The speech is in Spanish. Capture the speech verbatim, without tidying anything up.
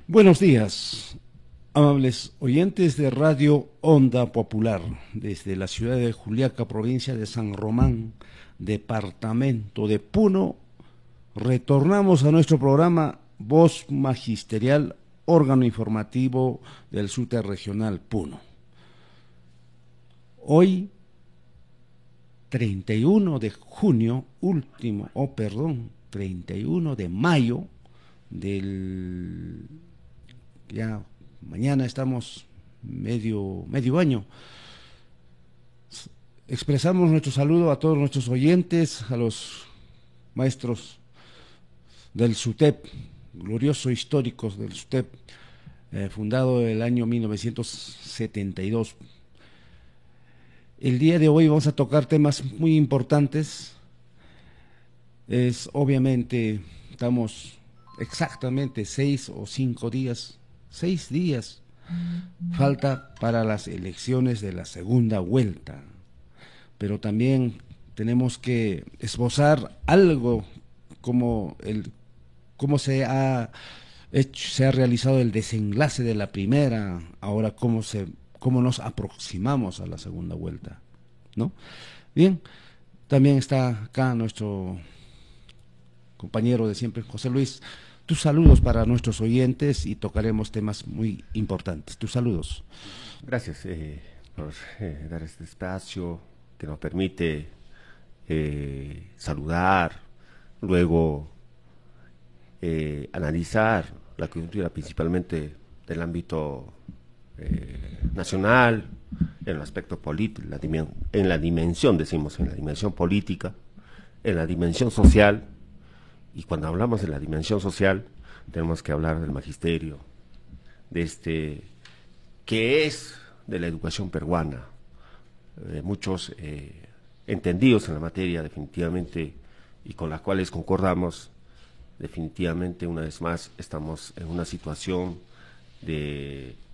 Buenos días, amables oyentes de Radio Onda Popular, desde la ciudad de Juliaca, provincia de San Román, departamento de Puno. Retornamos a nuestro programa Voz Magisterial, órgano informativo del SUTE Regional Puno. Hoy, treinta y uno de junio, último, oh perdón, treinta y uno de mayo del... ya mañana estamos medio, medio año. Expresamos nuestro saludo a todos nuestros oyentes, a los maestros del SUTEP, glorioso históricos del SUTEP, eh, fundado el año mil novecientos setenta y dos. El día de hoy vamos a tocar temas muy importantes. Es obviamente, estamos exactamente seis o cinco días, seis días, falta para las elecciones de la segunda vuelta. Pero también tenemos que esbozar algo como el cómo se ha hecho, se ha realizado el desenlace de la primera, ahora cómo se cómo nos aproximamos a la segunda vuelta, ¿no? Bien, también está acá nuestro compañero de siempre, José Luis. Tus saludos para nuestros oyentes y tocaremos temas muy importantes. Tus saludos. Gracias eh, por eh, dar este espacio que nos permite eh, saludar, luego eh, analizar la coyuntura principalmente del ámbito eh, nacional, en el aspecto político, la en la dimensión, decimos, en la dimensión política, en la dimensión social. Y cuando hablamos de la dimensión social, tenemos que hablar del magisterio, de este, que es de la educación peruana. Eh, muchos eh, entendidos en la materia, definitivamente, y con las cuales concordamos, definitivamente, una vez más, estamos en una situación de